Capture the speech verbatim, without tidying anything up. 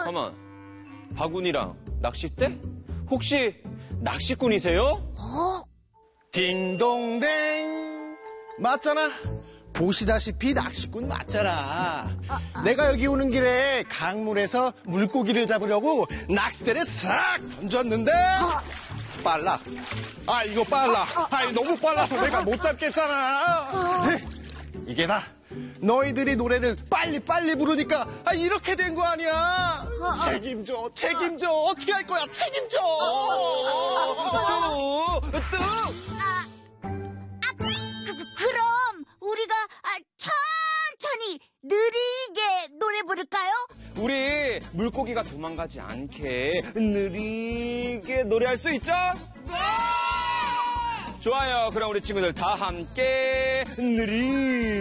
가만. 바구니랑 낚싯대? 혹시 낚시꾼이세요? 어? 딩동댕. 맞잖아. 보시다시피 낚시꾼 맞잖아. 내가 여기 오는 길에 강물에서 물고기를 잡으려고 낚싯대를 싹 던졌는데 빨라. 아 이거 빨라. 아 이거 너무 빨라서 내가 못 잡겠잖아. 이게 다 너희들이 노래를 빨리빨리 부르니까 아 이렇게 된 거 아니야. 책임져 책임져. 어떻게 할 거야. 책임져. 뚝! 뚝! 그, 그, 그럼 우리가 아, 천천히 느리게 노래 부를까요? 우리 물고기가 도망가지 않게 느리게 노래할 수 있죠? 네! 좋아요. 그럼 우리 친구들 다 함께 느리